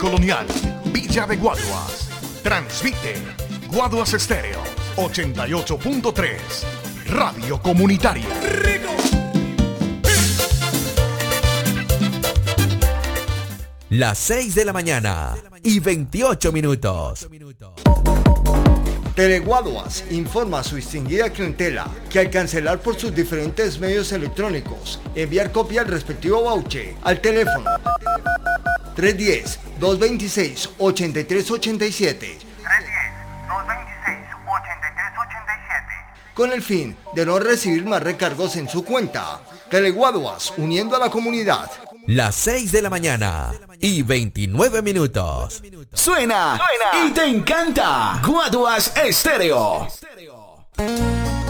Colonial, Villa de Guaduas. Transmite Guaduas Estéreo 88.3, Radio Comunitaria. Las 6 de la mañana y 28 minutos. Teleguaduas informa a su distinguida clientela que al cancelar por sus diferentes medios electrónicos, enviar copia del respectivo voucher al teléfono 310-226-8387 con el fin de no recibir más recargos en su cuenta. Teleguaduas, uniendo a la comunidad. Las 6 de la mañana y 29 minutos. Suena y te encanta Guaduas Estéreo.